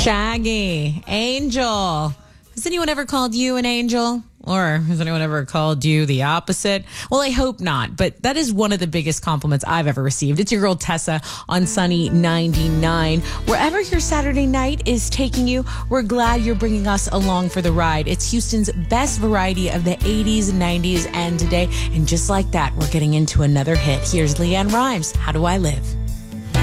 Shaggy, Angel. Has anyone ever called you an angel? Or has anyone ever called you the opposite? Well, I hope not, but that is one of the biggest compliments I've ever received. It's your girl Tessa on Sunny 99. Wherever your Saturday night is taking you, we're glad you're bringing us along for the ride. It's Houston's best variety of the 80s, 90s, and today. And just like that, we're getting into another hit. Here's Leanne Rimes, How Do I Live?